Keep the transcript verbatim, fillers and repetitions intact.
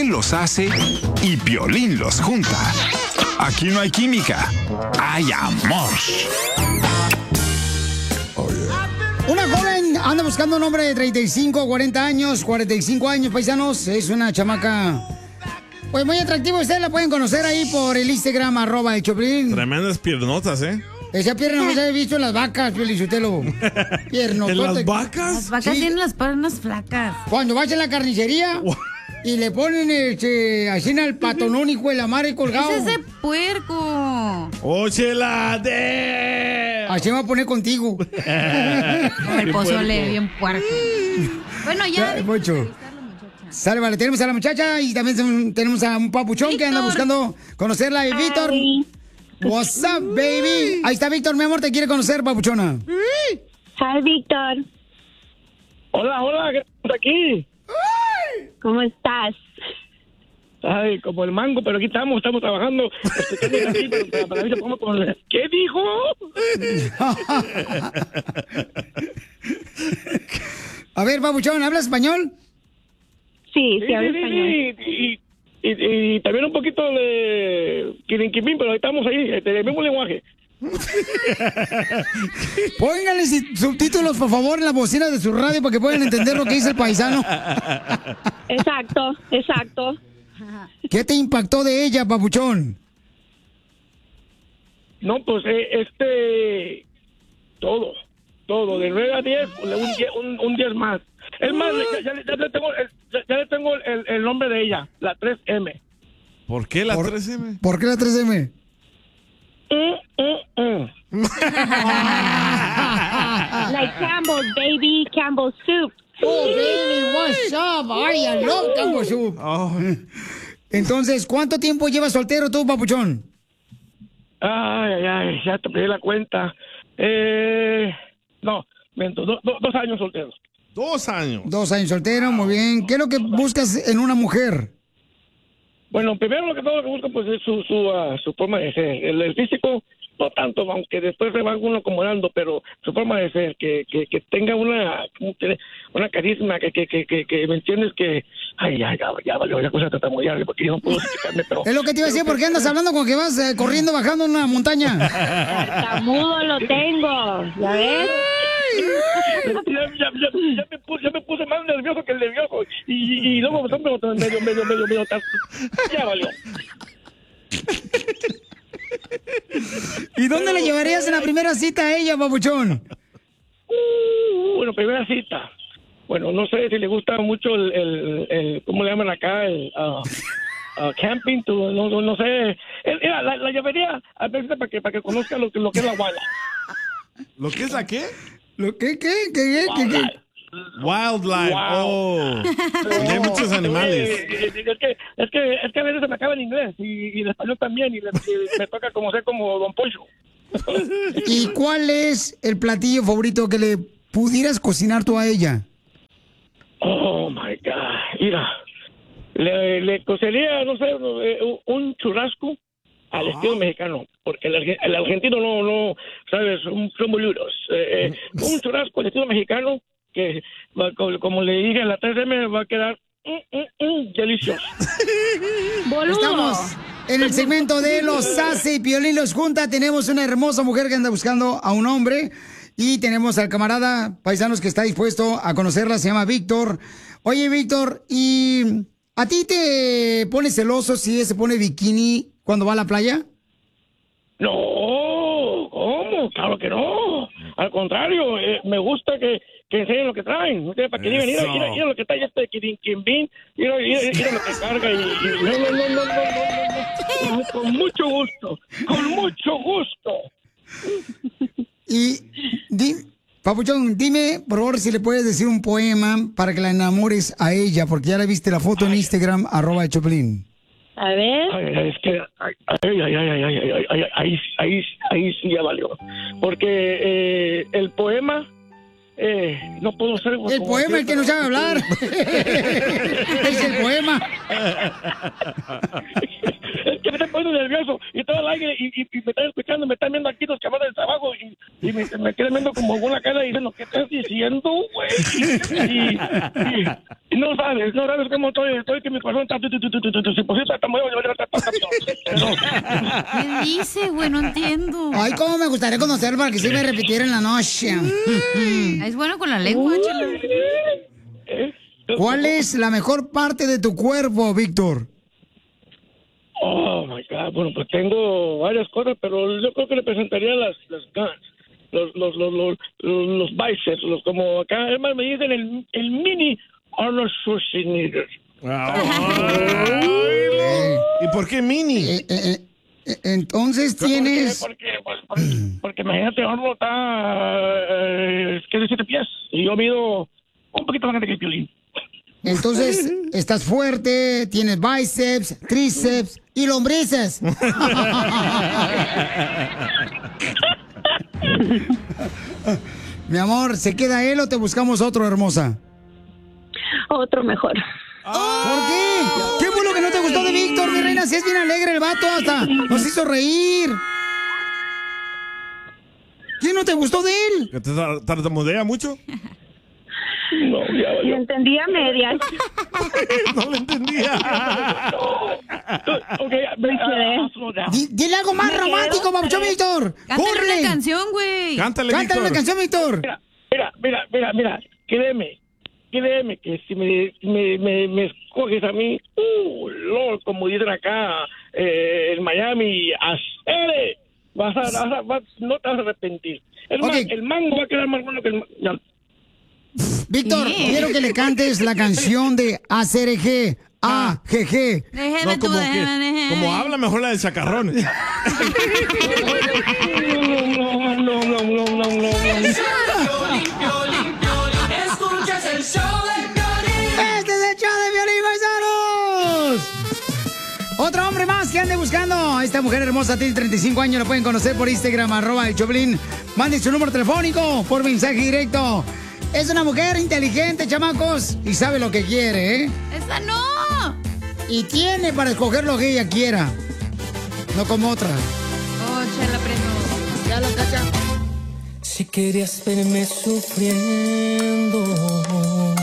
Él los hace y Piolín los junta. Aquí no hay química, hay amor. Una joven anda buscando un hombre de treinta y cinco, cuarenta años, cuarenta y cinco años, paisanos. Es una chamaca, pues muy atractiva. Ustedes la pueden conocer ahí por el Instagram, arroba el Choplin. Tremendas piernotas, ¿eh? Esa pierna no se ha visto en las vacas, Piolichotelo. ¿En las vacas? Las vacas Sí. tienen las piernas flacas. Cuando vas a la carnicería y le ponen este, así en el patonón, hijo de la madre colgado. Es ese puerco. ¡Oh, chela! De... Así me va a poner contigo. Como el pozole, bien puerco. Bueno, ya. Ya, Pocho. Sale, vale, tenemos a la muchacha y también tenemos a un papuchón que anda buscando conocerla. Y Víctor, what's up, baby? Ahí está Víctor, mi amor, te quiere conocer, papuchona. Hi, Víctor. Hola, hola, ¿qué pasa aquí? ¿Cómo estás? Ay, como el mango, pero aquí estamos, estamos trabajando. Escuchando aquí, pero para, para ver si podemos con- ¿Qué dijo? A ver, papuchón, ¿hablas español? Sí, sí, hablo sí, español. sí, y, y, y también un poquito de quirinquimín, pero ahí estamos ahí, del mismo lenguaje. Pónganle si- subtítulos, por favor, en la bocina de su radio para que puedan entender lo que dice el paisano. Exacto, exacto. ¿Qué te impactó de ella, papuchón? No, pues eh, este... Todo, todo, de nueve a diez, un diez, un, un diez más. Es más, ya, ya- ya le tengo, el, ya, ya le tengo el, el nombre de ella, la tres eme. ¿Por qué la Por- tres eme? ¿Por qué la tres eme? Mm, mm, mm. Like Campbell's, baby, Campbell's soup. Oh, baby, what's up? Ay, I love Campbell soup. Oh. Entonces, ¿cuánto tiempo llevas soltero tú, papuchón? Ay, ay, ay, ya te pedí la cuenta. Eh, no, miento, do- do- dos años solteros. Dos años. Dos años soltero, muy bien. ¿Qué es lo que buscas en una mujer? Bueno, primero lo que todo lo que busco pues es su su, ah, su forma de ser. El, el físico no tanto, aunque después se va uno acomodando, pero su forma de ser, que, que, que tenga una ¿cómo te- una carisma, que, que, que, que, que me entiendes que ay, ya, ya, ya valió, ya cosa trata muy larga porque yo no puedo explicarme, pero Es lo que te iba a decir, ¿por qué andas hablando con que vas eh, corriendo bajando una montaña? Tartamudo lo tengo, ¿ya ves? ya, ya, ya, ya me puse, ya me puse más nervioso que el nervioso y, y, y luego son medio, medio, medio, medio, medio, tar- ya valió. ¿Y dónde le llevarías en la primera cita a ella, papuchón? Uh, bueno, primera cita. Bueno, no sé si le gusta mucho el, el, el ¿cómo le llaman acá? El ah, ah, camping, tú, no, no, no sé. Eh, mira, la, la llevaría a veces para que, para que conozca lo, que- lo que es la guala. ¿Lo que es la qué? ¿Lo qué, qué, qué, qué, qué? Wildlife. Wow. Oh. Donde hay muchos animales. Eh, eh, Es que, es que, es que a veces se me acaba el inglés y, y el español también y, le- y me toca como ser como Don Poncho. ¿Y cuál es el platillo favorito que le pudieras cocinar tú a ella? Oh my God, mira, le, le cocería, no sé, eh, un- un churrasco al estilo mexicano, porque el, arge- el argentino no, no, sabes, son, son boludos. Eh, eh, un churrasco al estilo mexicano que, va- como, como le dije, la tres eme va a quedar mm, mm, mm, delicioso. Boludo. Estamos en el segmento de los Sassy y Piolín los junta. Tenemos una hermosa mujer que anda buscando a un hombre. Y tenemos al camarada paisanos que está dispuesto a conocerla. Se llama Víctor. Oye, Víctor, ¿y a ti te pone celoso si ella se pone bikini cuando va a la playa? No, ¿cómo? Claro que no. Al contrario, eh, me gusta que, que enseñen lo que traen. ¿No? Para que digan, mira, Eso. mira, mira lo que trae este Kirin-Kimbin, mira, mira, mira lo que carga. Y, y- no, no, no, no, no, no, no. Con mucho gusto, con mucho gusto. Y, di, Papuchón, dime, por favor, si le puedes decir un poema para que la enamores a ella, porque ya le viste la foto en Instagram, arroba de Choplin. A ver. Ay, ay, es que ay, ay, ay, ay, ay, ay, ay, ay, ahí, ahí, ahí sí ya valió. Porque eh, el poema, eh, no puedo ser... El poema, el que no sabe hablar. Es el poema. Es que me estoy poniendo nervioso y todo el aire y, y, y me están escuchando, me están viendo aquí los chavales del trabajo y, y me, me quedan viendo como una cara y diciendo, ¿qué estás diciendo, güey? Y, y, No sabes, no sabes cómo estoy, estoy que mi corazón está... Si posible, está muy... ¿Qué dice, güey? No entiendo. Ay, cómo me gustaría conocerlo para que se me repitiera en la noche. Es bueno con la lengua, chela. ¿Cuál es la mejor parte de tu cuerpo, Víctor? Oh, my God. Bueno, pues tengo varias cosas, pero yo creo que le presentaría las, las guns. Los, los, los, los, los bíceps, los como acá, además me dicen el, el mini Arnold Schwarzenegger. ¿Y por qué mini? Eh, eh, eh, entonces tienes... Porque, porque, porque, porque imagínate, Arnold está, eh, ¿qué de siete pies? Y yo mido un poquito más grande que el Piolín. Entonces, estás fuerte, tienes bíceps, tríceps y lombrices. Mi amor, ¿se queda él o te buscamos otro, hermosa? Otro mejor. ¿Por qué? ¿Qué fue lo que no te gustó de Víctor, mi reina? Si es bien alegre el vato, hasta nos hizo reír. ¿Qué no te gustó de él? ¿Que te tar- tartamudea mucho? No, ya, Yo entendía medias. No lo entendía. Okay, Me quedé. Di- Dile algo más romántico, papuchón Víctor. Cántale ¡Córrele! una canción, güey. Cántale, Cántale una Víctor. canción, Víctor. Mira, mira, mira, mira, mira, créeme, créeme que si me, me, me, me escoges a mí, uh, Lord, como dicen acá eh, en Miami, ¡acere! Vas a, vas a, vas- no te vas a arrepentir. El, Ok. man- el mango va a quedar más bueno que el mango. Ya. Víctor, ¿Qué? quiero que le cantes la canción de A C R G. A G G. Déjeme No, tú, como, que, déjeme, déjeme. como habla mejor la del chacarrón. No, no, no, no, no, no, no. Escuchas el show de Piolín. ¡Este es el show de Piolín, paisanos! Otro hombre más que ande buscando a esta mujer hermosa, tiene treinta y cinco años, la pueden conocer por Instagram, arroba el Choplin. Mande su número telefónico por mensaje directo. Es una mujer inteligente, chamacos, y sabe lo que quiere, ¿eh? ¡Esa no! Y tiene para escoger lo que ella quiera. No como otra. Oh, chela, prendo. Ya lo cacha. Si querías verme sufriendo,